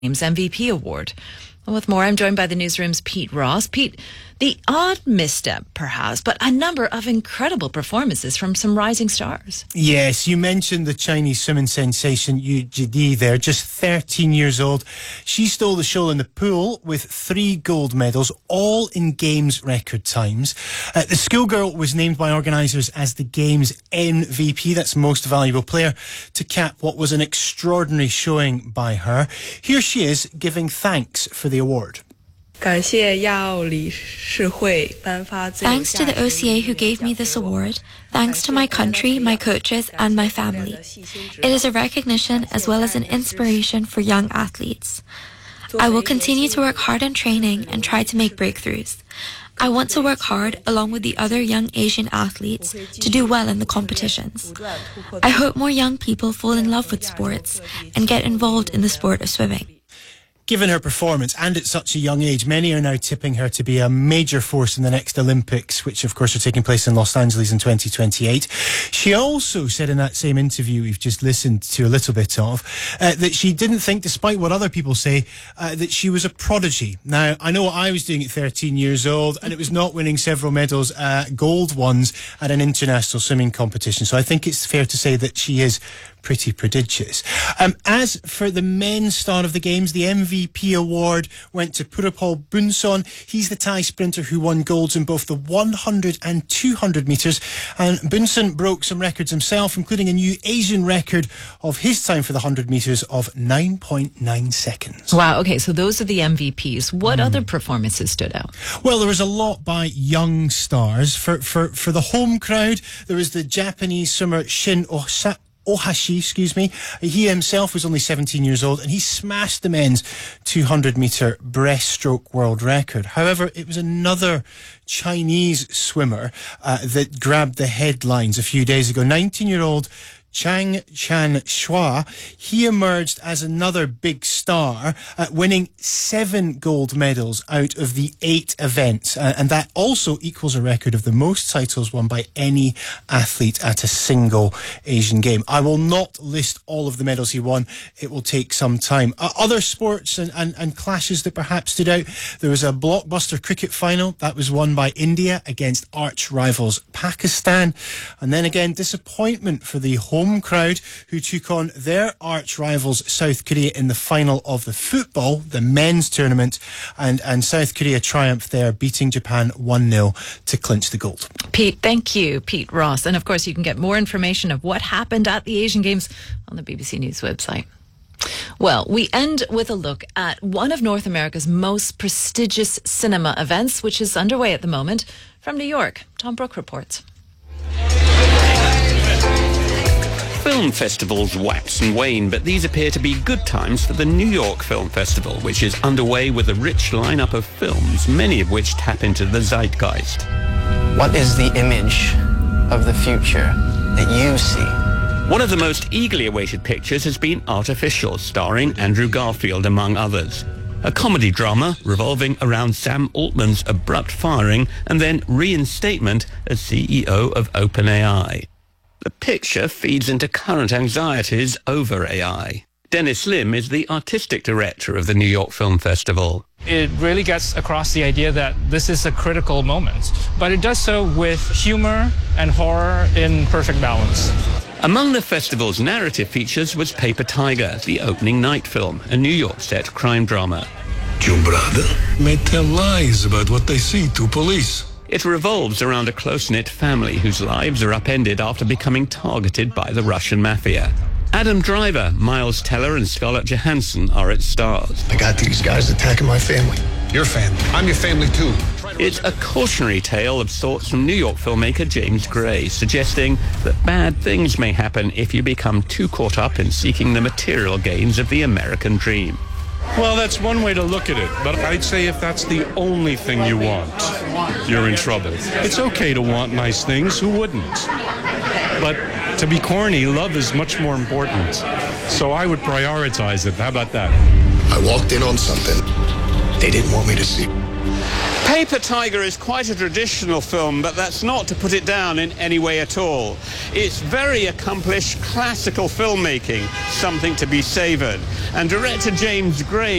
Games MVP award. And with more, I'm joined by the newsroom's Pete Ross. Pete, the odd misstep, perhaps, but a number of incredible performances from some rising stars. Yes, you mentioned the Chinese swimming sensation Yu Jidi there, just 13 years old. She stole the show in the pool with 3 gold medals, all in Games record times. The schoolgirl was named by organisers as the Games MVP, that's Most Valuable Player, to cap what was an extraordinary showing by her. Here she is giving thanks for the award. Thanks to the OCA who gave me this award. Thanks to my country, my coaches, and my family. It is a recognition as well as an inspiration for young athletes. I will continue to work hard in training and try to make breakthroughs. I want to work hard along with the other young Asian athletes to do well in the competitions. I hope more young people fall in love with sports and get involved in the sport of swimming. Given her performance, and at such a young age, many are now tipping her to be a major force in the next Olympics, which of course are taking place in Los Angeles in 2028. She also said in that same interview we've just listened to a little bit of, that she didn't think, despite what other people say, that she was a prodigy. Now, I know what I was doing at 13 years old, and it was not winning several medals, gold ones, at an international swimming competition. So I think it's fair to say that she is pretty prodigious. As for the men's star of the Games, the MVP award went to Purapol Bunson. He's the Thai sprinter who won golds in both the 100 and 200 metres. And Bunson broke some records himself, including a new Asian record of his time for the 100 metres of 9.9 seconds. Wow, okay, so those are the MVPs. What other performances stood out? Well, there was a lot by young stars. For the home crowd, there was the Japanese swimmer Shin Ohashi, He himself was only 17 years old, and he smashed the men's 200-metre breaststroke world record. However, it was another Chinese swimmer that grabbed the headlines a few days ago. 19-year-old Chang Chan Shua. He emerged as another big star, winning 7 gold medals out of the 8 events. And that also equals a record of the most titles won by any athlete at a single Asian game. I will not list all of the medals he won. It will take some time. Other sports and clashes that perhaps stood out. There was a blockbuster cricket final that was won by India against arch rivals Pakistan. And then again, disappointment for the home crowd who took on their arch rivals South Korea in the final of the football, the men's tournament, and South Korea triumphed there, beating Japan 1-0 to clinch the gold. Pete, thank you, Pete Ross. And of course, you can get more information of what happened at the Asian Games on the BBC News website. Well, we end with a look at one of North America's most prestigious cinema events, which is underway at the moment. From New York, Tom Brooke reports. Film festivals wax and wane, but these appear to be good times for the New York Film Festival, which is underway with a rich lineup of films, many of which tap into the zeitgeist. What is the image of the future that you see? One of the most eagerly awaited pictures has been Artificial, starring Andrew Garfield, among others. A comedy drama revolving around Sam Altman's abrupt firing and then reinstatement as CEO of OpenAI. The picture feeds into current anxieties over AI. Dennis Lim is the artistic director of the New York Film Festival. It really gets across the idea that this is a critical moment, but it does so with humor and horror in perfect balance. Among the festival's narrative features was Paper Tiger, the opening night film, a New York set crime drama. Your brother may tell lies about what they see to police. It revolves around a close-knit family whose lives are upended after becoming targeted by the Russian mafia. Adam Driver, Miles Teller and Scarlett Johansson are its stars. I got these guys attacking my family. Your family. I'm your family too. It's a cautionary tale of sorts from New York filmmaker James Gray, suggesting that bad things may happen if you become too caught up in seeking the material gains of the American dream. Well, that's one way to look at it, but I'd say if that's the only thing you want, you're in trouble. It's okay to want nice things, who wouldn't? But to be corny, love is much more important. So I would prioritize it. How about that? I walked in on something they didn't want me to see. Paper Tiger is quite a traditional film, but that's not to put it down in any way at all. It's very accomplished classical filmmaking, something to be savoured. And director James Gray